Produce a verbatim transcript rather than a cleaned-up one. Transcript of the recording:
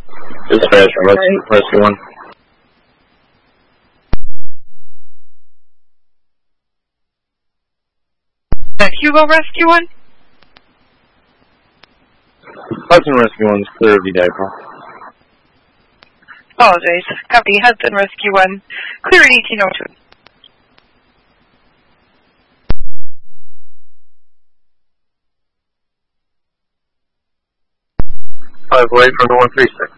Dispatch, rescue, rescue one. That Hugo Rescue One? Hudson Rescue One's clear of the dipole. Apologize. Copy, Hudson Rescue One. Clear at eighteen oh two. Five away from the one three six.